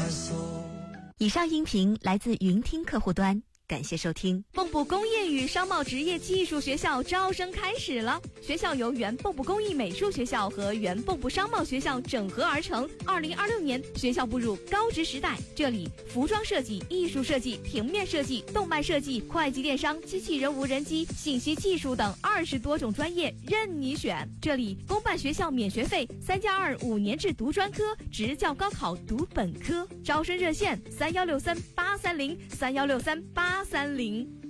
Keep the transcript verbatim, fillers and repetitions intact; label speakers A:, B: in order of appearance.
A: 以上音频来自云听客户端，感谢收听。
B: 蚌埠工业与商贸职业技术学校招生开始了，学校由原蚌埠工艺美术学校和原蚌埠商贸学校整合而成。二零二六年，学校步入高职时代，这里服装设计、艺术设计、平面设计、动漫设计、会计电商、机器人无人机、信息技术等二十多种专业任你选。这里公办学校免学费，三加二五年制读专科，职教高考读本科。招生热线：三幺六三八三零三幺六三八三零。